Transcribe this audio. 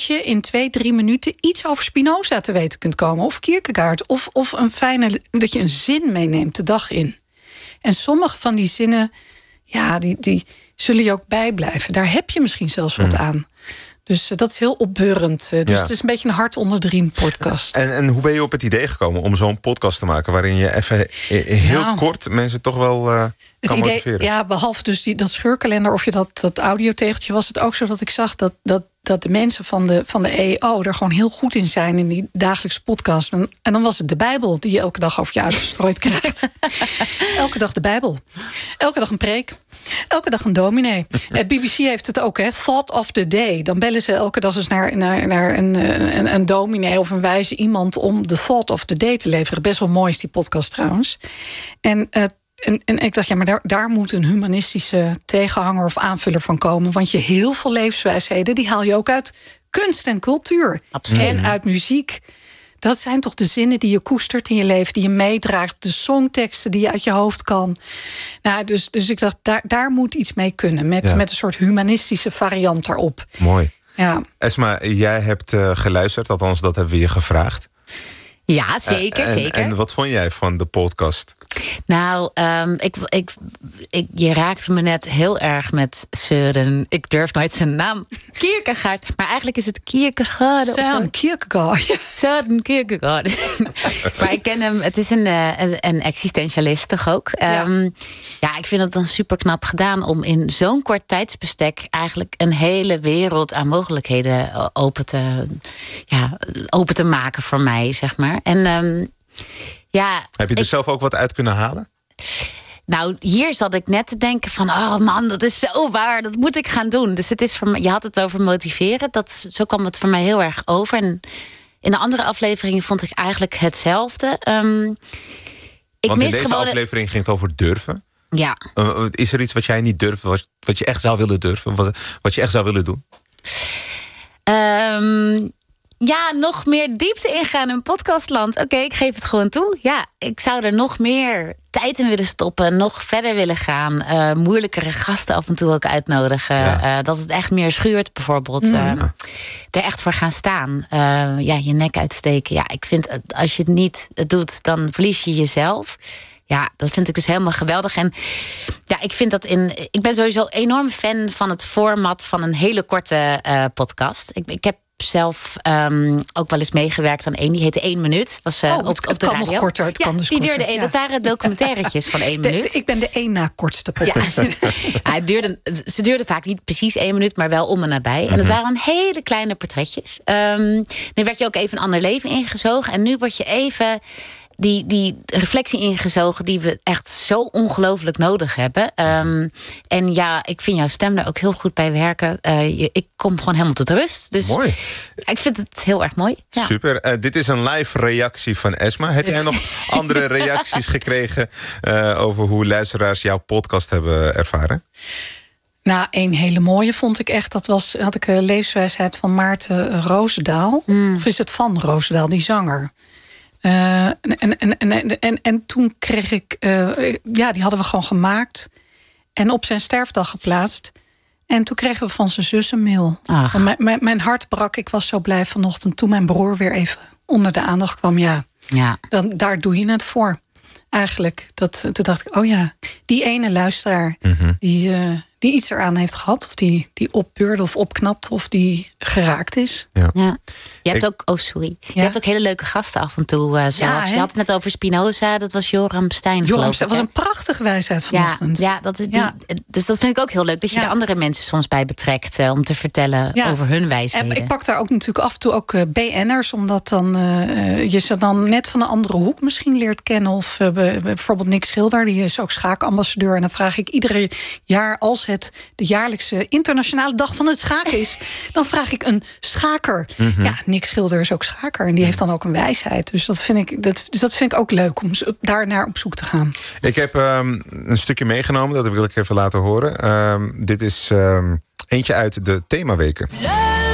als je in 2-3 minuten iets over Spinoza te weten kunt komen, of Kierkegaard, of een fijne, dat je een zin meeneemt de dag in. En sommige van die zinnen, ja, die zullen je ook bijblijven. Daar heb je misschien zelfs wat aan. Dus dat is heel opbeurend. Dus het is een beetje een hart onder de riem podcast. En hoe ben je op het idee gekomen om zo'n podcast te maken, waarin je even heel kort mensen toch wel kan motiveren? Ja, behalve dus dat scheurkalender of je dat audiotegeltje, was het ook zo dat ik zag dat de mensen van de EO er gewoon heel goed in zijn in die dagelijkse podcast. En dan was het de Bijbel die je elke dag over je uitgestrooid krijgt. Elke dag de Bijbel. Elke dag een preek. Elke dag een dominee. BBC heeft het ook, hè? Thought of the day. Dan bellen ze elke dag eens naar een dominee of een wijze iemand om de thought of the day te leveren. Best wel mooi is die podcast trouwens. En ik dacht, ja, maar daar moet een humanistische tegenhanger of aanvuller van komen. Want je heel veel levenswijsheden, die haal je ook uit kunst en cultuur. Absoluut. En uit muziek. Dat zijn toch de zinnen die je koestert in je leven, die je meedraagt. De songteksten die je uit je hoofd kan. Nou, dus ik dacht, daar moet iets mee kunnen. Met een soort humanistische variant daarop. Mooi. Ja. Esma, jij hebt geluisterd, althans dat hebben we je gevraagd. Ja, zeker, zeker. En wat vond jij van de podcast? Nou, je raakte me net heel erg met Søren. Ik durf nooit zijn naam. Kierkegaard. Maar eigenlijk is het Kierkegaard. Søren Kierkegaard. Søren Kierkegaard. Maar ik ken hem. Het is een existentialist toch ook? Ja, ik vind het dan super knap gedaan om in zo'n kort tijdsbestek eigenlijk een hele wereld aan mogelijkheden open te maken voor mij, zeg maar. En heb je er zelf ook wat uit kunnen halen? Nou, hier zat ik net te denken van, oh man, dat is zo waar, dat moet ik gaan doen. Dus het is voor mij, je had het over motiveren, zo kwam het voor mij heel erg over. En in de andere afleveringen vond ik eigenlijk hetzelfde. Want in deze aflevering ging het over durven. Ja. Is er iets wat jij niet durft, wat je echt zou willen durven? Wat je echt zou willen doen? Ja, nog meer diepte ingaan in podcastland. Oké, ik geef het gewoon toe. Ja, ik zou er nog meer tijd in willen stoppen. Nog verder willen gaan. Moeilijkere gasten af en toe ook uitnodigen. Ja. Dat het echt meer schuurt bijvoorbeeld. Er echt voor gaan staan. Je nek uitsteken. Ja, ik vind als je het niet doet, dan verlies je jezelf. Ja, dat vind ik dus helemaal geweldig. En ja, ik ben sowieso enorm fan van het format van een hele korte podcast. Ik heb zelf ook wel eens meegewerkt aan één. Die heette 1 minuut. Was op de kan radio. Nog korter. Het kan dus die korter. Duurde dat waren documentairetjes van 1 minuut. Ik ben de 1 na kortste podcast. Ze duurden vaak niet precies 1 minuut, maar wel om en nabij. En het waren dan hele kleine portretjes. Nu werd je ook even een ander leven ingezogen. En nu word je even die reflectie ingezogen die we echt zo ongelooflijk nodig hebben. En ja, ik vind jouw stem er ook heel goed bij werken. Ik kom gewoon helemaal tot rust. Dus mooi. Ik vind het heel erg mooi. Ja. Super. Dit is een live reactie van Esma. Heb jij nog andere reacties gekregen over hoe luisteraars jouw podcast hebben ervaren? Nou, een hele mooie vond ik echt. Had ik een levenswijsheid van Maarten Roosendaal. Of is het van Roosendaal, die zanger? En toen kreeg ik... die hadden we gewoon gemaakt. En op zijn sterfdag geplaatst. En toen kregen we van zijn zus een mail. Mijn hart brak. Ik was zo blij vanochtend. Toen mijn broer weer even onder de aandacht kwam. Daar doe je het voor. Eigenlijk. Toen dacht ik, die ene luisteraar... die iets eraan heeft gehad. Of die opbeurde of opknapt. Of die geraakt is. Ja. Je hebt ook... Oh, sorry. Je hebt ook hele leuke gasten af en toe. Je had het net over Spinoza. Dat was Joram Stein. Joram Stein was een prachtige wijsheid vanochtend. Dus dat vind ik ook heel leuk. Dat je er andere mensen soms bij betrekt. Om te vertellen over hun wijsheden. En ik pak daar ook natuurlijk af en toe ook BN'ers. Omdat dan je ze dan net van een andere hoek misschien leert kennen. Of bijvoorbeeld Nick Schilder. Die is ook schaakambassadeur. En dan vraag ik iedere jaar, als het de jaarlijkse internationale dag van het schaken is, dan vraag ik een schaker. Ja, Nick Schilder is ook schaker. En die heeft dan ook een wijsheid. Dus dat vind ik ook leuk om daar naar op zoek te gaan. Ik heb een stukje meegenomen. Dat wil ik even laten horen. Dit is eentje uit de themaweken.